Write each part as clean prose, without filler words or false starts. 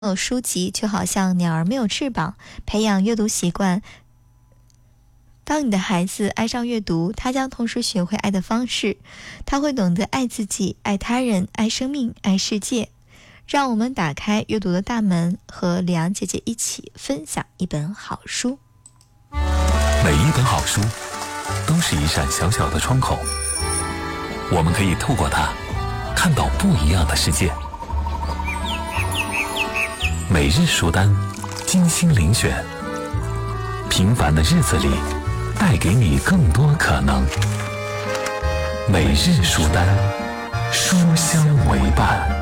书籍就好像鸟儿没有翅膀，培养阅读习惯。当你的孩子爱上阅读，他将同时学会爱的方式，他会懂得爱自己、爱他人、爱生命、爱世界。让我们打开阅读的大门，和李阳姐姐一起分享一本好书。 每一本好书都是一扇小小的窗口，我们可以透过它看到不一样的世界。每日书单，精心遴选，平凡的日子里带给你更多可能。每日书单，书香为伴。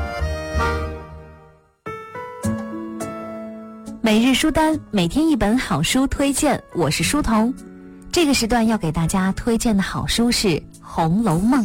每日书单，每天一本好书推荐，我是书童。这个时段要给大家推荐的好书是《红楼梦》。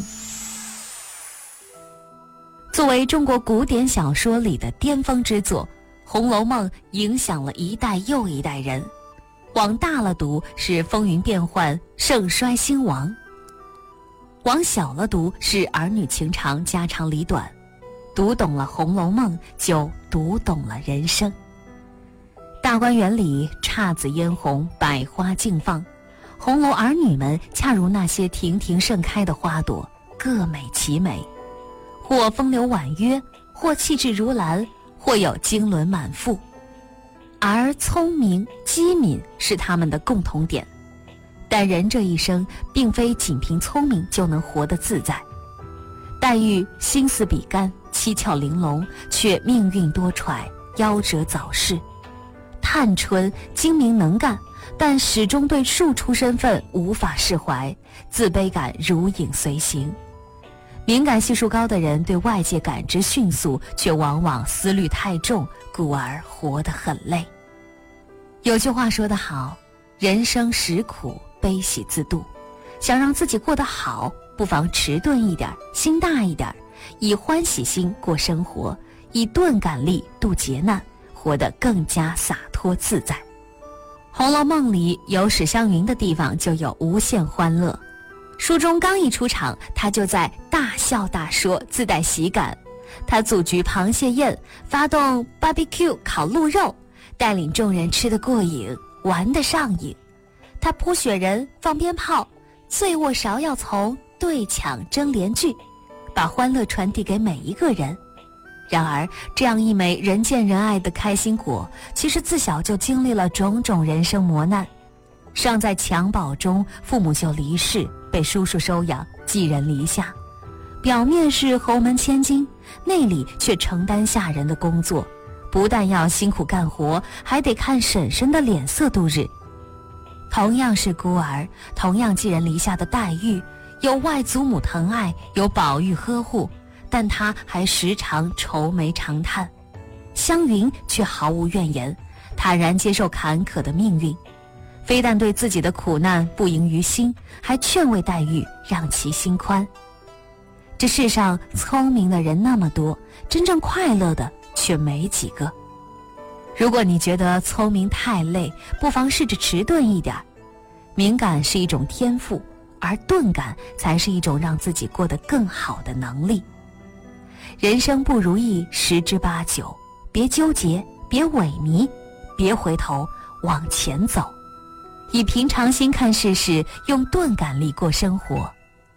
作为中国古典小说里的巅峰之作，《红楼梦》影响了一代又一代人。往大了读是风云变幻、盛衰兴亡；往小了读是儿女情长、家长里短。读懂了《红楼梦》，就读懂了人生。大观园里姹紫嫣红，百花竞放，红楼儿女们恰如那些亭亭盛开的花朵，各美其美，或风流婉约，或气质如兰，或有经纶满腹。而聪明机敏是他们的共同点，但人这一生并非仅凭聪明就能活得自在。黛玉心思比干，七窍玲珑，却命运多舛，夭折早逝。探春精明能干，但始终对庶出身份无法释怀，自卑感如影随形。敏感系数高的人对外界感知迅速，却往往思虑太重，故而活得很累。有句话说得好，人生实苦，悲喜自度。想让自己过得好，不妨迟钝一点，心大一点，以欢喜心过生活，以钝感力度劫难，活得更加洒脱自在。《红楼梦》里有史湘云的地方就有无限欢乐。书中刚一出场，他就在大笑大说，自带喜感。他组局螃蟹宴，发动 BBQ 烤鹿肉，带领众人吃得过瘾，玩得上瘾。他铺雪人，放鞭炮，醉卧芍药丛，对抢争联句，把欢乐传递给每一个人。然而这样一枚人见人爱的开心果，其实自小就经历了种种人生磨难。尚在襁褓中，父母就离世，被叔叔收养，寄人篱下。表面是侯门千金，内里却承担下人的工作，不但要辛苦干活，还得看婶婶的脸色度日。同样是孤儿，同样寄人篱下的黛玉，有外祖母疼爱，有宝玉呵护，但她还时常愁眉长叹。湘云却毫无怨言，坦然接受坎坷的命运，非但对自己的苦难不盈于心，还劝慰黛玉让其心宽。这世上聪明的人那么多，真正快乐的却没几个。如果你觉得聪明太累，不妨试着迟钝一点。敏感是一种天赋，而钝感才是一种让自己过得更好的能力。人生不如意十之八九，别纠结，别萎靡，别回头，往前走，以平常心看世事，用钝感力过生活。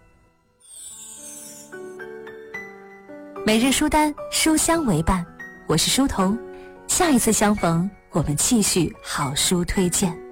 每日书单，书香为伴，我是书童。下一次相逢，我们继续好书推荐。